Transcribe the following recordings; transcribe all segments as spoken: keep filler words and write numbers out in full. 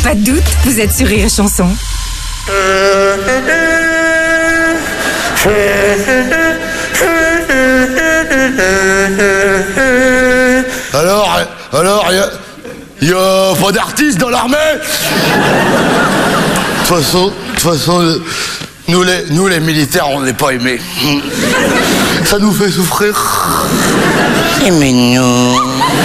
Pas de doute, vous êtes sur Rire et Chanson. Alors, alors, il y, y a pas d'artiste dans l'armée? De toute façon, de toute façon, nous les, nous les militaires, on n'est pas aimés. Ça nous fait souffrir. Aimez-nous.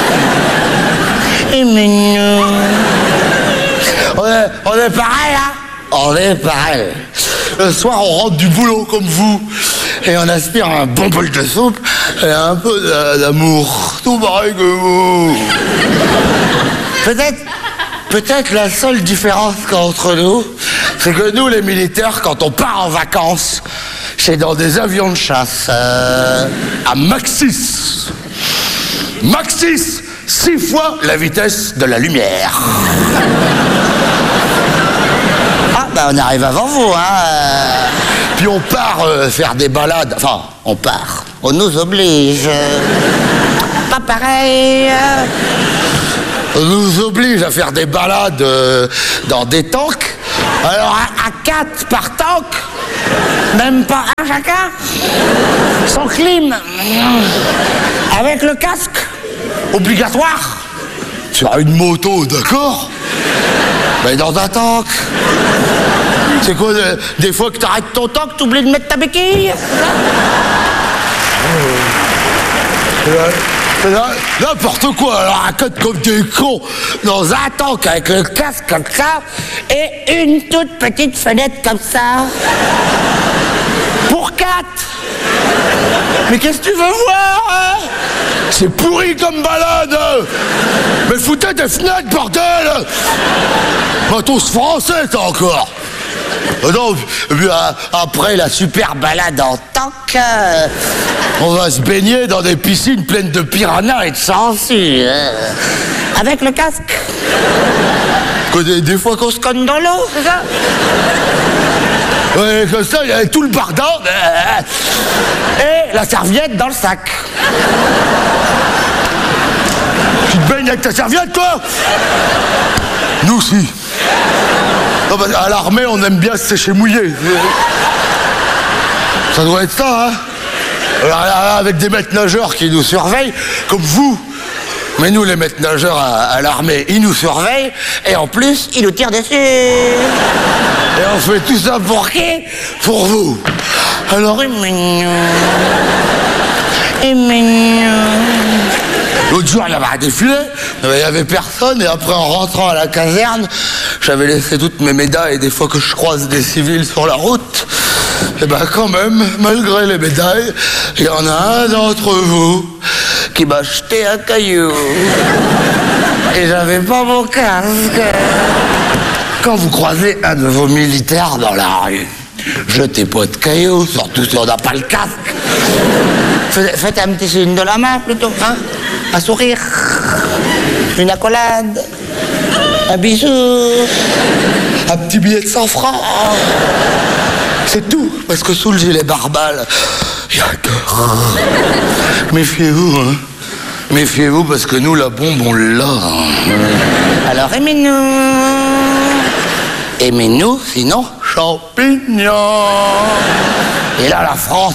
Aimez-nous. On est, on est pareil, hein? On est pareil. Le soir, on rentre du boulot comme vous. Et on aspire un bon bol de soupe et un peu d'amour. Tout pareil que vous. Peut-être, peut-être la seule différence qu'entre nous, c'est que nous, les militaires, quand on part en vacances, c'est dans des avions de chasse. Euh, à Mach six. Mach six, six fois la vitesse de la lumière. Ah, bah on arrive avant vous, hein. Puis on part euh, faire des balades. Enfin, on part. On nous oblige. Pas pareil. On nous oblige à faire des balades euh, dans des tanks. Alors, à, à quatre par tank, Même pas un chacun. Sans clim. Avec le casque. obligatoire. Sur une moto, d'accord? Mais dans un tank. C'est quoi, des, des fois que t'arrêtes ton tank, t'oublies de mettre ta béquille? N'importe quoi, alors à quatre comme des cons, dans un tank avec le casque comme ça, Et une toute petite fenêtre comme ça. pour quatre. Mais qu'est-ce que tu veux voir, hein? C'est pourri comme balade. Mais foutez des fenêtres, bordel. Matos français, t'as encore. Non, puis, après la super balade en tank, euh, on va se baigner dans des piscines pleines de piranhas et de sangsues. Euh, Avec le casque. que des, des fois qu'on se cogne dans l'eau, c'est ça? Ouais, comme ça, il y avait tout le bardin. Euh, et la serviette dans le sac. Tu te baignes avec ta serviette, toi? Nous aussi. Non, bah, à l'armée, on aime bien se sécher mouillé. Ça doit être ça, hein? Alors, là, avec des maîtres nageurs qui nous surveillent, comme vous. Mais nous, les maîtres nageurs à, à l'armée, ils nous surveillent, et en plus, Il nous tire dessus. et on fait tout ça pour qui? Pour vous. Alors, Aimez-nous. Aimez-nous. l'autre jour, il y avait un défilé, il n'y avait personne, et après, en rentrant à la caserne, j'avais laissé toutes mes médailles, et des fois que je croise des civils sur la route, et ben quand même, malgré les médailles, il y en a un d'entre vous qui m'a jeté un caillou. Et j'avais pas mon casque. Quand vous croisez un de vos militaires dans la rue, jetez pas de cailloux, surtout si on n'a pas le casque. Faites, faites un petit signe de la main plutôt, hein. Un sourire. Une accolade. Un bisou. Un petit billet de cent francs. C'est tout, parce que sous le gilet barbale, il y a un cœur. Méfiez-vous, hein. Méfiez-vous, parce que nous, la bombe, on l'a. Alors aimez-nous. Aimez-nous, sinon, champignons. Et là, la France,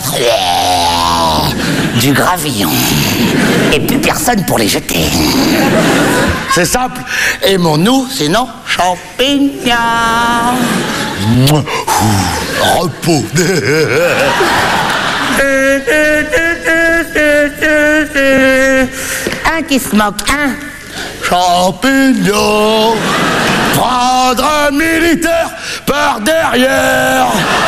Du gravillon. Et plus personne pour les jeter. c'est simple. Aimons-nous, sinon, champignons. Repos. Un qui se moque, un. Champignons. Prendre un militaire par derrière.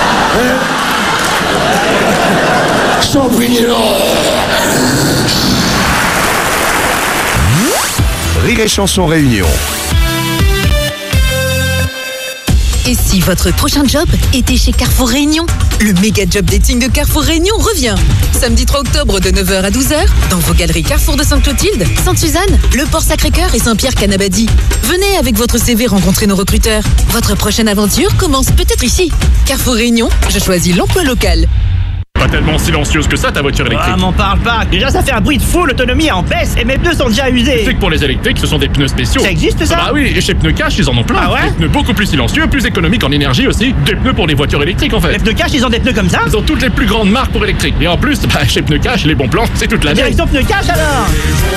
Champignons. Rire et Chanson Réunion. Et si votre prochain job était chez Carrefour Réunion? Le méga job dating de Carrefour Réunion revient. Samedi trois octobre de neuf heures à douze heures dans vos galeries Carrefour de Sainte-Clotilde, Sainte-Suzanne, Le Port-Sacré-Cœur et Saint-Pierre-Canabadie. Venez avec votre C V rencontrer nos recruteurs. Votre prochaine aventure commence peut-être ici. Carrefour Réunion, je choisis l'emploi local. pas tellement silencieuse que ça, ta voiture électrique. Ah, m'en parle pas. Déjà, ça fait un bruit de fou, l'autonomie est en baisse et mes pneus sont déjà usés. Tu sais que pour les électriques, ce sont des pneus spéciaux. Ça existe, ça? Bah oui, et chez Pneus Cash, ils en ont plein. Ah ouais? Des pneus beaucoup plus silencieux, plus économiques en énergie aussi. Des pneus pour les voitures électriques, en fait. Les pneus Cash, ils ont des pneus comme ça? Ils ont toutes les plus grandes marques pour électriques. Et en plus, bah, chez Pneus Cash, les bons plans, c'est toute l'année. Direction Pneus Cash, alors?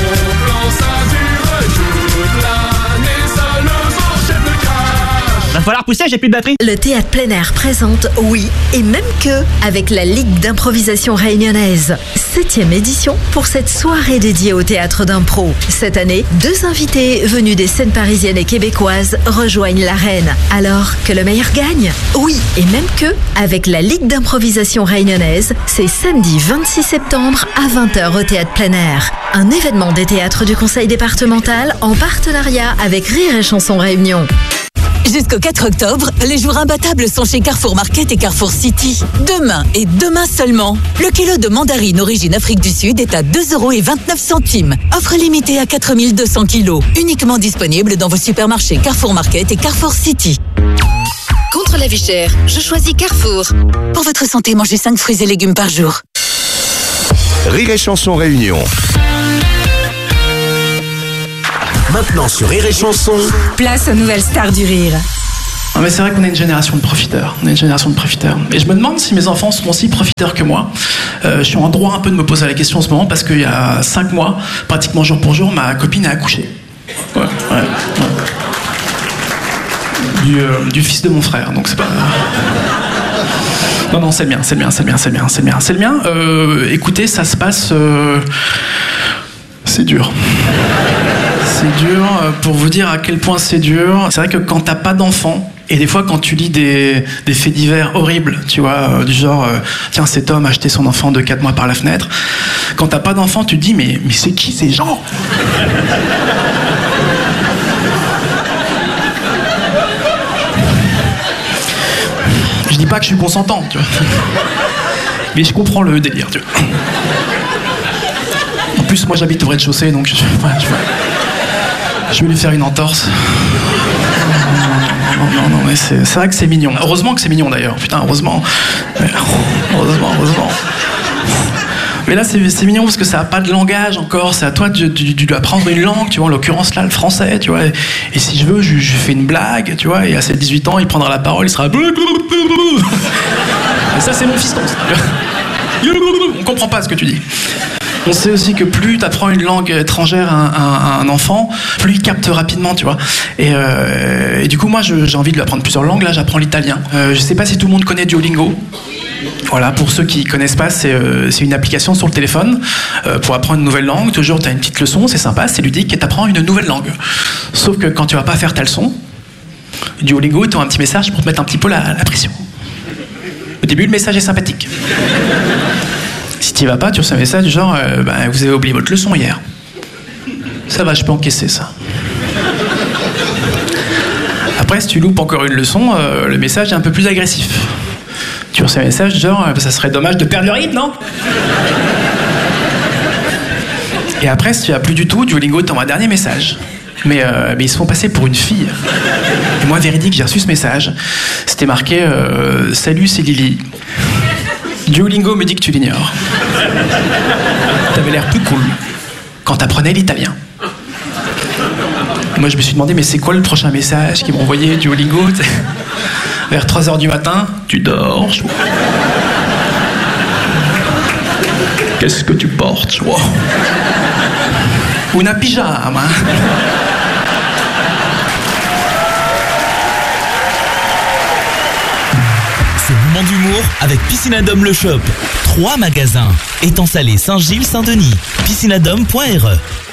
Va falloir pousser, j'ai plus de batterie. Le théâtre plein air présente Oui et même que avec la Ligue d'improvisation réunionnaise. Septième édition pour cette soirée dédiée au théâtre d'impro. Cette année, deux invités venus des scènes parisiennes et québécoises rejoignent l'arène. Alors que le meilleur gagne. Oui et même que avec la Ligue d'improvisation réunionnaise, c'est samedi vingt-six septembre à vingt heures au théâtre plein air. Un événement des théâtres du conseil départemental en partenariat avec Rire et Chanson Réunion. Jusqu'au quatre octobre, les jours imbattables sont chez Carrefour Market et Carrefour City. Demain et demain seulement, le kilo de mandarine origine Afrique du Sud est à deux euros vingt-neuf centimes. Offre limitée à quatre mille deux cents kilos. Uniquement disponible dans vos supermarchés Carrefour Market et Carrefour City. Contre la vie chère, je choisis Carrefour. Pour votre santé, mangez cinq fruits et légumes par jour. Rire et Chanson Réunion. Maintenant sur Rire et Chanson. Place aux nouvelles stars du rire. Ah mais c'est vrai qu'on est une génération de profiteurs. On est une génération de profiteurs. Et je me demande si mes enfants sont aussi profiteurs que moi. Euh, je suis en droit un peu de me poser la question en ce moment parce qu'il y a cinq mois, pratiquement jour pour jour, ma copine a accouché. Ouais, ouais, ouais. Du, euh, du fils de mon frère, donc c'est pas... Non, non, c'est le mien, c'est le mien, c'est le mien, c'est le mien, c'est le mien. C'est le mien. Euh, écoutez, ça se passe... Euh... C'est dur. C'est dur, pour vous dire à quel point c'est dur. C'est vrai que quand t'as pas d'enfant, et des fois quand tu lis des, des faits divers horribles, tu vois, euh, du genre, euh, tiens, cet homme a acheté son enfant de quatre mois par la fenêtre, quand t'as pas d'enfant, tu te dis, mais, mais c'est qui ces gens? Je dis pas que je suis consentant, tu vois. Mais je comprends le délire, tu vois. En plus, moi j'habite au rez-de-chaussée, donc je, ouais, je, je vais lui faire une entorse. Non, non, non, mais c'est, c'est vrai que c'est mignon. Heureusement que c'est mignon d'ailleurs. Putain, heureusement. Heureusement, heureusement. Mais là, c'est, c'est mignon parce que ça n'a pas de langage encore. C'est à toi de, de, de lui apprendre une langue, tu vois. En l'occurrence, là, le français, tu vois. Et, et si je veux, je, je fais une blague, tu vois. Et à ses dix-huit ans, il prendra la parole, il sera. Et ça, c'est mon fiston. On comprend pas ce que tu dis. On sait aussi que plus tu apprends une langue étrangère à un, à un enfant, plus il capte rapidement, tu vois. Et, euh, et du coup, moi, je, j'ai envie de lui apprendre plusieurs langues. Là, j'apprends l'italien. Euh, je sais pas si tout le monde connaît Duolingo. Voilà, pour ceux qui connaissent pas, c'est, euh, c'est une application sur le téléphone euh, pour apprendre une nouvelle langue. Toujours, tu as une petite leçon, c'est sympa, c'est ludique, et tu apprends une nouvelle langue. Sauf que quand tu vas pas faire ta leçon, Duolingo, ils t'ont un petit message pour te mettre un petit peu la, la pression. Au début, le message est sympathique. Si t'y vas pas, tu reçois un message du genre euh, bah, vous avez oublié votre leçon hier. Ça va, je peux encaisser ça. Après, si tu loupes encore une leçon, euh, le message est un peu plus agressif. Tu reçois un message du genre euh, ça serait dommage de perdre le rythme, non? Et après, si tu as plus du tout, Duolingo t'envoie un dernier message. Mais, euh, mais ils se font passer pour une fille. Et moi, véridique, j'ai reçu ce message. C'était marqué euh, salut, c'est Lily. Duolingo me dit que tu l'ignores. T'avais l'air plus cool quand t'apprenais l'italien. Et moi, je me suis demandé, mais c'est quoi le prochain message qu'ils m'ont envoyé, Duolingo? Vers trois heures du matin, tu dors. Je... Qu'est-ce que tu portes? Wow. Una pyjama. C'est moment d'humour avec Piscinadome Le Shop. Trois magasins. Étang Salé, Saint-Gilles, Saint-Denis. piscinadome point r e